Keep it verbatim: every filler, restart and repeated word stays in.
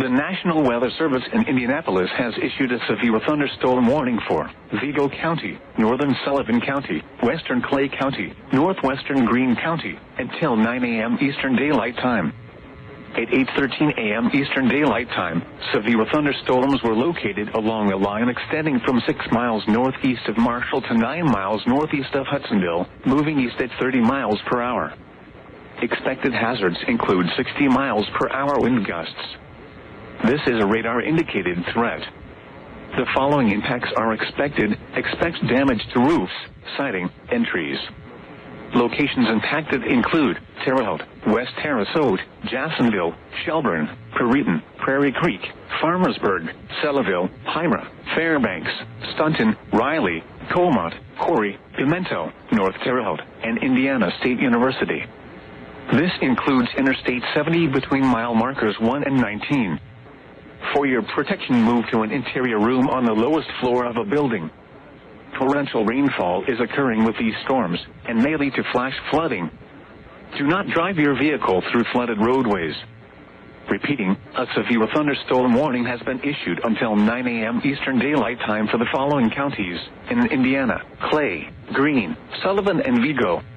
The National Weather Service in Indianapolis has issued a severe thunderstorm warning for Vigo County, northern Sullivan County, western Clay County, northwestern Greene County, until nine a m Eastern Daylight Time. At eight thirteen a m Eastern Daylight Time, severe thunderstorms were located along a line extending from six miles northeast of Marshall to nine miles northeast of Hudsonville, moving east at thirty miles per hour. Expected hazards include sixty miles per hour wind gusts. This is a radar-indicated threat. The following impacts are expected. Expect damage to roofs, siding, and trees. Locations impacted include Terre Haute, West Terre Haute, Jacksonville, Shelburne, Perryton, Prairie Creek, Farmersburg, Selleville, Hymra, Fairbanks, Staunton, Riley, Colmont, Corry, Pimento, North Terre Haute, and Indiana State University. This includes Interstate seventy between mile markers one and nineteen. For your protection, move to an interior room on the lowest floor of a building. Torrential rainfall is occurring with these storms and may lead to flash flooding. Do not drive your vehicle through flooded roadways. Repeating, a severe thunderstorm warning has been issued until nine a m Eastern Daylight Time for the following counties in Indiana: Clay, Greene, Sullivan, and Vigo.